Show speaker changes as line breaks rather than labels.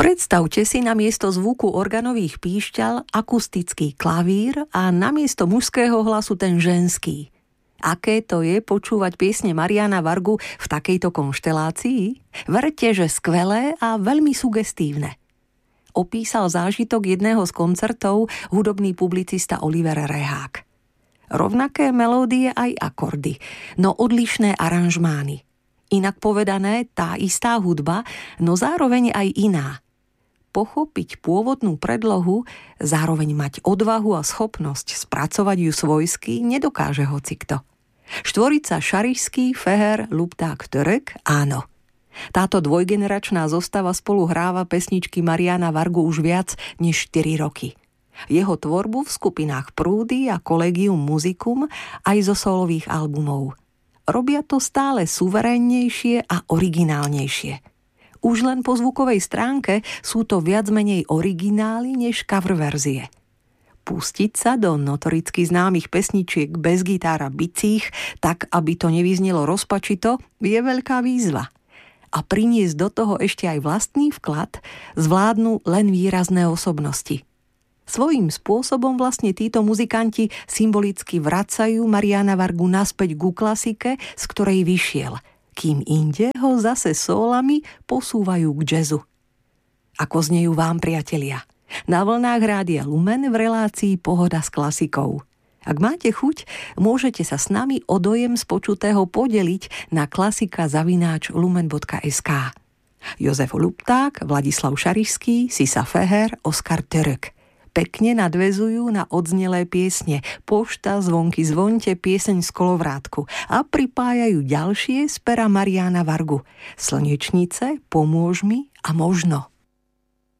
Predstavte si namiesto zvuku organových píšťal akustický klavír a namiesto mužského hlasu ten ženský. Aké to je počúvať piesne Mariana Vargu v takejto konštelácii? Verte, že skvelé a veľmi sugestívne. Opísal zážitok jedného z koncertov hudobný publicista Oliver Rehák. Rovnaké melódie aj akordy, no odlišné aranžmány. Inak povedané, tá istá hudba, no zároveň aj iná. Pochopiť pôvodnú predlohu, zároveň mať odvahu a schopnosť spracovať ju svojsky, nedokáže hocikto. Štvorica Šarišský, Feher, Lupták, Török, áno. Táto dvojgeneračná zostava spolu hráva pesničky Mariana Vargu už viac než 4 roky. Jeho tvorbu v skupinách Prúdy a Collegium Musicum aj zo solových albumov. Robia to stále suverénnejšie a originálnejšie. Už len po zvukovej stránke sú to viac menej originály než cover verzie. Pustiť sa do notoricky známych pesničiek bez gitára bicích, tak aby to nevyznelo rozpačito, je veľká výzva. A priniesť do toho ešte aj vlastný vklad zvládnu len výrazné osobnosti. Svojím spôsobom vlastne títo muzikanti symbolicky vracajú Mariana Vargu naspäť ku klasike, z ktorej vyšiel, kým inde ho zase sólami posúvajú k jazzu. Ako znejú vám, priatelia? Na vlnách Rádia Lumen v relácii Pohoda s klasikou. Ak máte chuť, môžete sa s nami o dojem z počutého podeliť na klasika@lumen.sk. Jozef Lupták, Vladislav Šarišský, Sisa Feher, Oskar Török. Pekne nadväzujú na odznelé piesne Pošta, Zvonky zvonte, pieseň z Kolovrátku a pripájajú ďalšie z pera Mariana Vargu. Slnečnice, Pomôž mi a Možno.